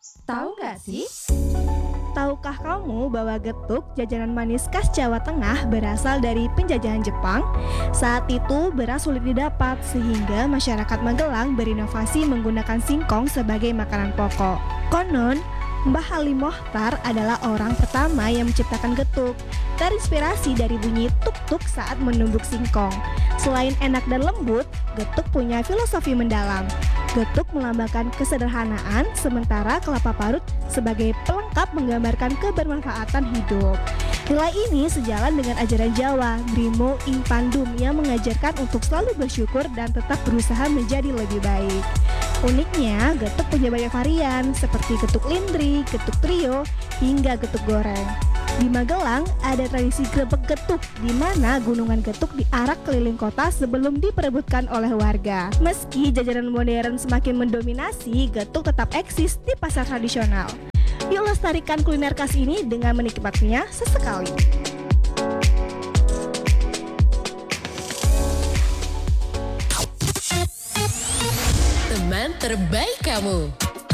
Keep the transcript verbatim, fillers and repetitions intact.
Tahu nggak sih? Tahukah kamu bahwa getuk, jajanan manis khas Jawa Tengah, berasal dari penjajahan Jepang? Saat itu beras sulit didapat sehingga masyarakat Magelang berinovasi menggunakan singkong sebagai makanan pokok. Konon, Mbah Halim Mohtar adalah orang pertama yang menciptakan getuk, terinspirasi dari bunyi tuk-tuk saat menumbuk singkong. Selain enak dan lembut, getuk punya filosofi mendalam. Getuk melambangkan kesederhanaan, sementara kelapa parut sebagai pelengkap menggambarkan kebermanfaatan hidup. Nilai ini sejalan dengan ajaran Jawa, Brimo Ing Pandum, yang mengajarkan untuk selalu bersyukur dan tetap berusaha menjadi lebih baik. Uniknya, getuk punya banyak varian, seperti getuk lindri, getuk trio, hingga getuk goreng. Di Magelang, ada tradisi grebek getuk, di mana gunungan getuk diarak keliling kota sebelum diperebutkan oleh warga. Meski jajanan modern semakin mendominasi, getuk tetap eksis di pasar tradisional. Yuk lestarikan kuliner khas ini dengan menikmatinya sesekali. Teman terbaik kamu.